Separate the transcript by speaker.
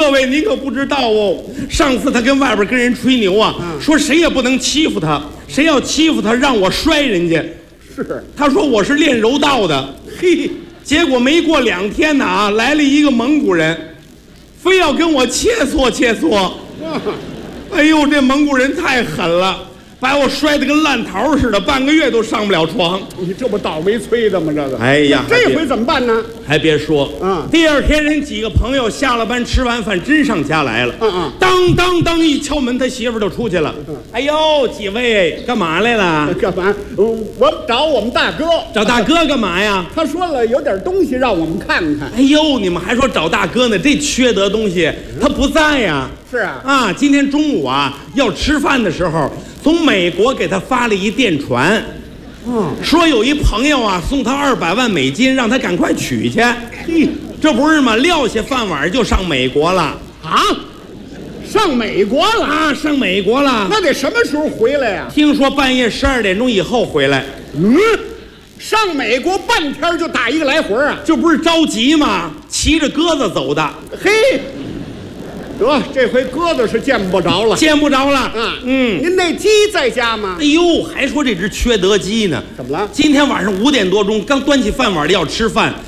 Speaker 1: 各位您可不知道哦，上次他跟外边跟人吹牛啊，说谁也不能欺负他，谁要欺负他让我摔人家。
Speaker 2: 是，
Speaker 1: 他说我是练柔道的，嘿，结果没过2天呢啊，来了一个蒙古人，非要跟我切磋切磋。哎呦，这蒙古人太狠了，把我摔得跟烂桃似的，半个月都上不了床。
Speaker 2: 你这不倒霉催的吗？这个，
Speaker 1: 哎呀，
Speaker 2: 这回怎么办呢？
Speaker 1: 还别说，第二天人几个朋友下了班吃完饭真上家来了，当当当一敲门，他媳妇就出去了。哎呦，几位干嘛来了？
Speaker 2: 干嘛？我找我们大哥。
Speaker 1: 找大哥干嘛呀？
Speaker 2: 他说了有点东西让我们看看。
Speaker 1: 哎呦，你们还说找大哥呢？这缺德东西他不在呀。
Speaker 2: 是啊，
Speaker 1: 今天中午啊要吃饭的时候，从美国给他发了一电传，说有一朋友啊送他200万美金，让他赶快取去。这不是吗？撂下饭碗就上美国了
Speaker 2: 啊！上美国了
Speaker 1: 啊！上美国了，
Speaker 2: 那得什么时候回来呀？
Speaker 1: 听说半夜12点钟以后回来。
Speaker 2: 上美国半天就打一个来回啊！
Speaker 1: 这不是着急吗？骑着鸽子走的。
Speaker 2: 嘿。得，这回鸽子是见不着了，
Speaker 1: 见不着了。
Speaker 2: 您那鸡在家吗？
Speaker 1: 哎呦，还说这只缺德鸡呢。
Speaker 2: 怎么了？
Speaker 1: 今天晚上5点多钟，刚端起饭碗的要吃饭，